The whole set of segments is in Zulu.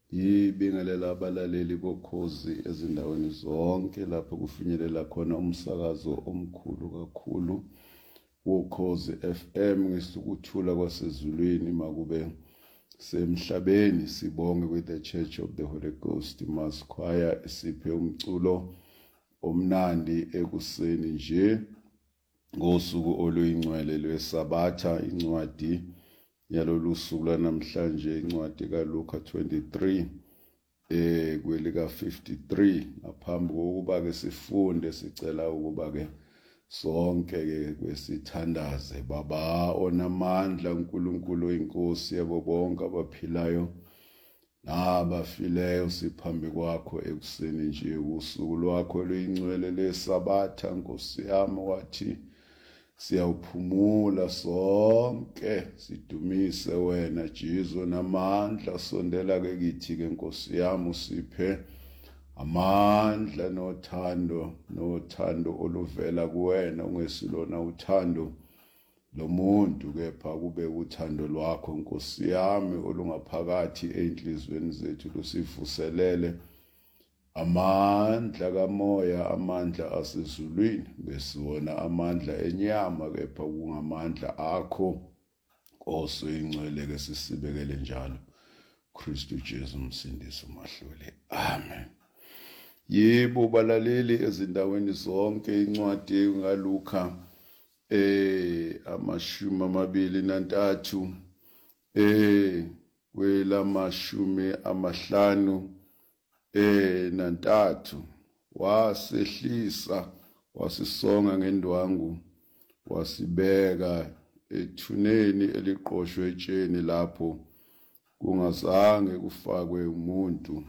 Yibingelela abalaleli bokhozi ezindaweni zonke lapho kufinyelela khona umsakazo omkhulu kakhulu wokhozi FM ngesukuthula kwasezulwini makube semhlabeni. Sibonge with the Church of the Holy Ghost Mass Choir isiphe umculo omnandi ekuseni nje ngosuku oluyingcwele lwesabatha. Incwadi yalolu suku lanamhlanje incwadi kaLuka 23 kwelika 53. Ngaphambi kokuba ke sifunde sicela ukuba ke sonke ke kwesithandaze. Baba onamandla, uNkulunkulu oyinkosi yabo bonke abaphilayo nabafileyo, siphambi kwakho ekuseni nje usuku lwakho luyingcwele lesabatha. Nkosi yami, wathi siyawuphumula sonke sidumise wena Jesu namandla. Sondela ke kithi ke Nkosi yami, usiphe amandla nothando oluvela kuwena, ungesilona uthando lomuntu, kepha kube uthando lwakho Nkosi yami olungaphakathi enhlizweni zethu. Lusivuselele amandla kamoya, amandla asezulwini, besiwona amandla enyama, kepha kungamandla akho Nkosi oyingcwele. Ke sisibekele njalo Kristu Jesu umsindisi umahlule, amen. Yebo balaleli ezindaweni zonke, incwadi ngaLuka 23 kwela53 wasehlisa, wasisonga ngendwangu, wasibeka ethuneni eliqoshwe etsheni lapho kungazange kufakwe umuntu.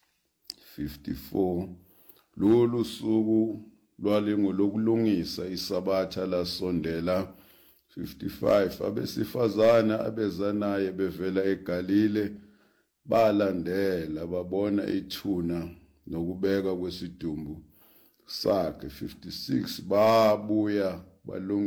54 Lolu suku lwalingolokulungisa, isabatha lasondela. 55 Abesifazana abeza naye bevela eGalile balandela, babona ithuna nokubeka kwesidumbu sakhe. 56 Babuya balungisa